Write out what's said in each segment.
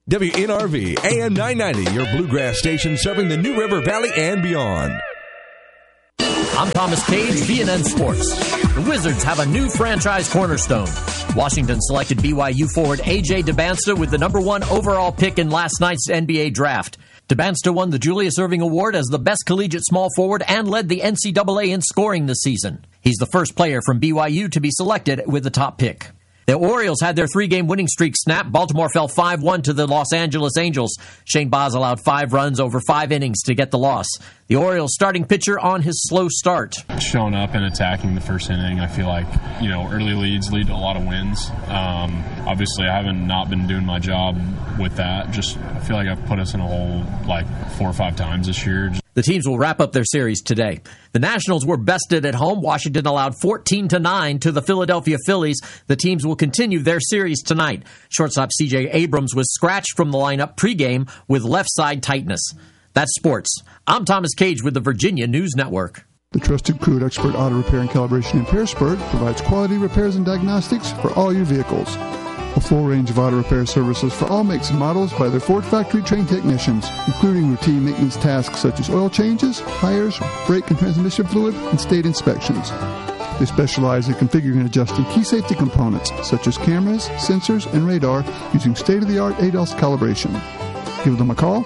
WNRV AM 990, your bluegrass station serving the New River Valley and beyond. I'm Thomas Cage, BNN Sports. The Wizards have a new franchise cornerstone. Washington selected BYU forward A.J. Dybantsa with the number 1 overall pick in last night's NBA draft. Dybantsa won the Julius Erving Award as the best collegiate small forward and led the NCAA in scoring this season. He's the first player from BYU to be selected with the top pick. The Orioles had their 3-game winning streak snapped. Baltimore fell 5-1 to the Los Angeles Angels. Shane Baz allowed 5 runs over 5 innings to get the loss. The Orioles starting pitcher on his slow start. Showing up and attacking the first inning, I feel like, early leads lead to a lot of wins. Obviously, I haven't not been doing my job with that. I feel like I've put us in a hole 4 or 5 times this year. The teams will wrap up their series today. The Nationals were bested at home. Washington allowed 14-9 to the Philadelphia Phillies. The teams will continue their series tonight. Shortstop C.J. Abrams was scratched from the lineup pregame with left side tightness. That's sports. I'm Thomas Cage with the Virginia News Network. The trusted crew at Expert Auto Repair and Calibration in Pearisburg provides quality repairs and diagnostics for all your vehicles. A full range of auto repair services for all makes and models by their Ford factory-trained technicians, including routine maintenance tasks such as oil changes, tires, brake and transmission fluid, and state inspections. They specialize in configuring and adjusting key safety components such as cameras, sensors, and radar using state-of-the-art ADAS calibration. Give them a call,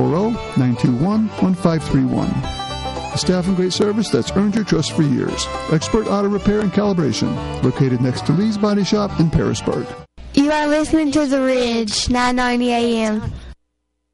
540-921-1531. The staff and great service that's earned your trust for years. Expert Auto Repair and Calibration, located next to Lee's Body Shop in Pearisburg. You are listening to The Ridge, 990 AM.